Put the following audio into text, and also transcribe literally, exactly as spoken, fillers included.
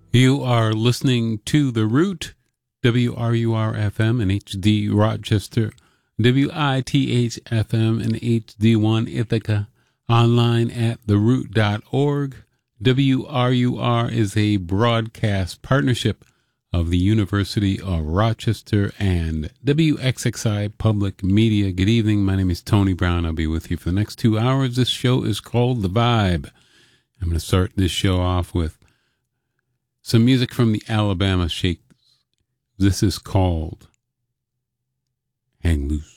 You are listening to The Root, W R U R F M and H D Rochester, W I T H F M and H D one Ithaca, online at the root dot org. W R U R is a broadcast partnership of the University of Rochester and W X X I Public Media. Good evening. My name is Tony Brown. I'll be with you for the next two hours. This show is called The Vibe. I'm going to start this show off with some music from the Alabama Shakers. This is called Hang Loose.